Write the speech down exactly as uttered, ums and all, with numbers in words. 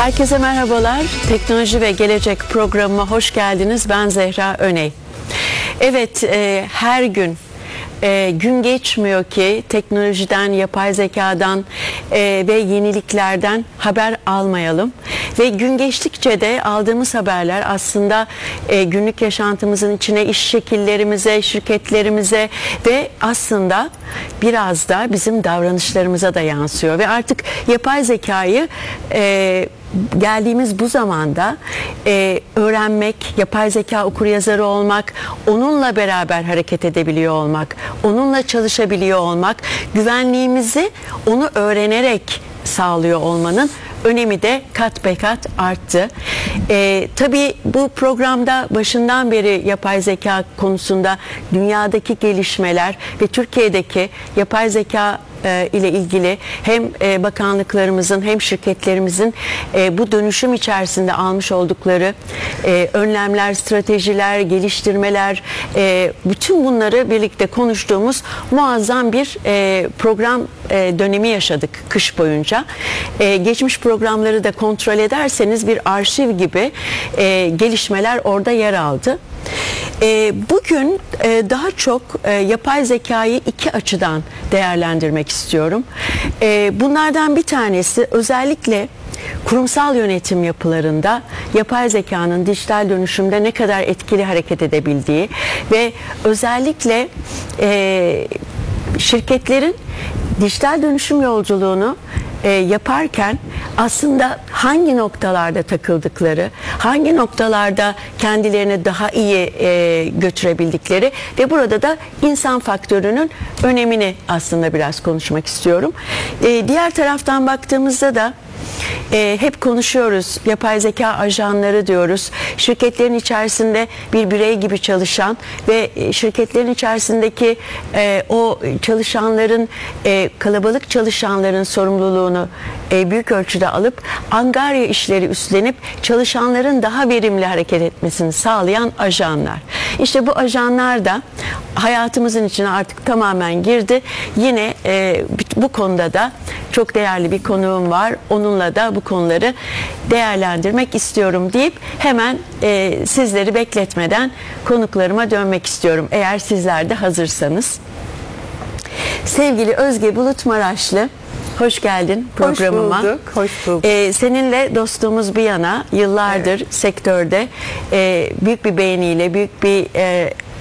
Herkese merhabalar. Teknoloji ve Gelecek programıma hoş geldiniz. Ben Zehra Öney. Evet, e, her gün e, gün geçmiyor ki teknolojiden, yapay zekadan e, ve yeniliklerden haber almayalım. Ve gün geçtikçe de aldığımız haberler aslında e, günlük yaşantımızın içine, iş şekillerimize, şirketlerimize ve aslında biraz da bizim davranışlarımıza da yansıyor. Ve artık yapay zekayı e, geldiğimiz bu zamanda e, öğrenmek, yapay zeka okuryazarı olmak, onunla beraber hareket edebiliyor olmak, onunla çalışabiliyor olmak, güvenliğimizi onu öğrenerek sağlıyor olmanın önemi de kat be kat arttı. Ee, tabii bu programda başından beri yapay zeka konusunda dünyadaki gelişmeler ve Türkiye'deki yapay zeka e, ile ilgili hem e, bakanlıklarımızın hem şirketlerimizin e, bu dönüşüm içerisinde almış oldukları e, önlemler, stratejiler, geliştirmeler, e, bütün bunları birlikte konuştuğumuz muazzam bir e, program e, dönemi yaşadık kış boyunca. E, geçmiş programları da kontrol ederseniz bir arşiv gibi e, gelişmeler orada yer aldı. E, bugün e, daha çok e, yapay zekayı iki açıdan değerlendirmek istiyorum. E, bunlardan bir tanesi özellikle kurumsal yönetim yapılarında yapay zekanın dijital dönüşümde ne kadar etkili hareket edebildiği ve özellikle e, şirketlerin dijital dönüşüm yolculuğunu E, yaparken aslında hangi noktalarda takıldıkları, hangi noktalarda kendilerini daha iyi e, götürebildikleri ve burada da insan faktörünün önemini aslında biraz konuşmak istiyorum. E, diğer taraftan baktığımızda da E, hep konuşuyoruz, yapay zeka ajanları diyoruz. Şirketlerin içerisinde bir birey gibi çalışan ve şirketlerin içerisindeki e, o çalışanların, e, kalabalık çalışanların sorumluluğunu e, büyük ölçüde alıp angarya işleri üstlenip çalışanların daha verimli hareket etmesini sağlayan ajanlar. İşte bu ajanlar da hayatımızın içine artık tamamen girdi. Yine e, bu konuda da çok değerli bir konuğum var. Onunla da bu konuları değerlendirmek istiyorum deyip hemen e, sizleri bekletmeden konuklarıma dönmek istiyorum. Eğer sizler de hazırsanız. Sevgili Özge Bulut Maraşlı, hoş geldin programıma. Hoş bulduk, hoş bulduk. Ee, seninle dostluğumuz bir yana yıllardır evet. sektörde e, büyük bir beğeniyle, büyük bir e,